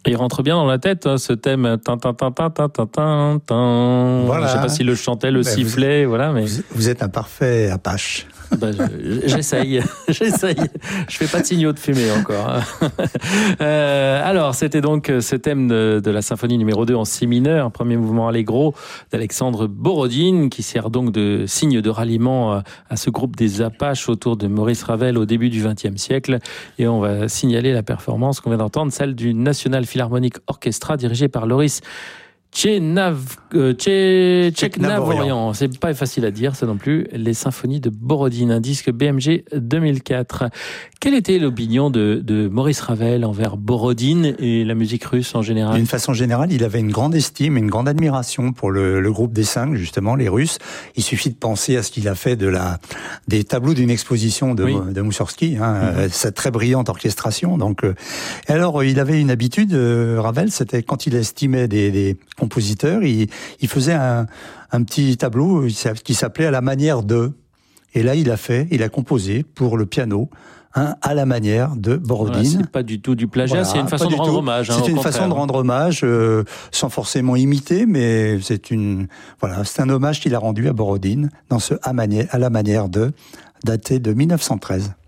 Il rentre bien dans la tête, hein, ce thème. Voilà. Je sais pas s'il le chantait, le sifflet, voilà. Mais vous êtes un parfait Apache. J'essaye. Je fais pas de signaux de fumée encore. Alors, c'était donc ce thème de la symphonie numéro 2 en si mineur, un premier mouvement allegro d'Alexandre Borodine, qui sert donc de signe de ralliement à ce groupe des Apaches autour de Maurice Ravel au début du XXe siècle. Et on va signaler la performance qu'on vient d'entendre, celle du National Philharmonic Orchestra, dirigé par Loris Tcheknavorian. C'est pas facile à dire, ça non plus. Les symphonies de Borodine, un disque BMG 2004. Quelle était l'opinion de Maurice Ravel envers Borodine et la musique russe en général ? D'une façon générale, il avait une grande estime, une grande admiration pour le groupe des 5, justement, les Russes. Il suffit de penser à ce qu'il a fait des tableaux d'une exposition de Moussorgsky, cette très brillante orchestration. Donc, alors, il avait une habitude, Ravel, c'était quand il estimait des compositeur, il faisait un petit tableau qui s'appelait « À la manière de ». Et là, il a composé pour le piano à la manière de Borodine. Voilà, c'est pas du tout du plagiat, c'est une façon de rendre hommage. C'est une façon de rendre hommage, sans forcément imiter, mais c'est un hommage qu'il a rendu à Borodine dans ce « à la manière de », daté de 1913.